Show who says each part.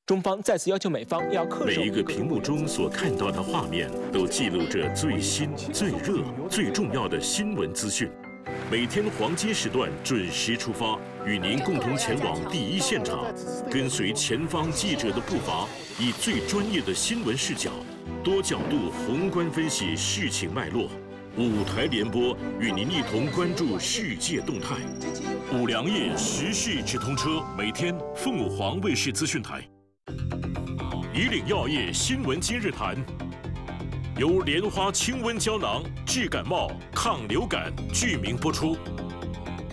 Speaker 1: 中方再次要求美方要恪守
Speaker 2: 每一个屏幕中所看到的画面，都记录着最新、最热、最重要的新闻资讯。每天黄金时段准时出发，与您共同前往第一现场，跟随前方记者的步伐，以最专业的新闻视角，多角度宏观分析事情脉络。5台联播与您一同关注世界动态。5粮液时事直通车，每天凤凰卫视资讯台。以岭药业新闻今日谈，由莲花清瘟胶囊治感冒、抗流感，剧名播出。